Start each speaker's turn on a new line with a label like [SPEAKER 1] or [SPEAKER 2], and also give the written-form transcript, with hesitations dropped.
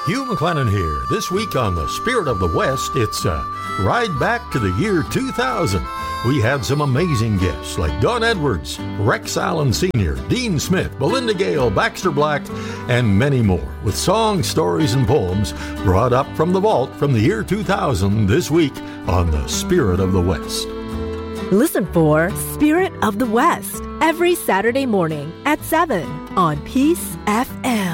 [SPEAKER 1] Hugh McLennan here. This week on The Spirit of the West, it's a ride back to the year 2000. We had some amazing guests like Don Edwards, Rex Allen Sr., Dean Smith, Belinda Gale, Baxter Black, and many more, with songs, stories, and poems brought up from the vault from the year 2000 this week on The Spirit of the West.
[SPEAKER 2] Listen for Spirit of the West every Saturday morning at 7 on Peace FM.